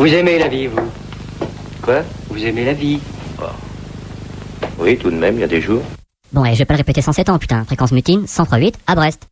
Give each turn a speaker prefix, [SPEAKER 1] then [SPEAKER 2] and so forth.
[SPEAKER 1] Vous aimez la vie, vous? Quoi? Vous aimez la vie?
[SPEAKER 2] Oh. Oui, tout de même, il y a des jours.
[SPEAKER 3] Bon, et je vais pas le répéter 107 ans, putain. Fréquence mutine, 103.8 à Brest.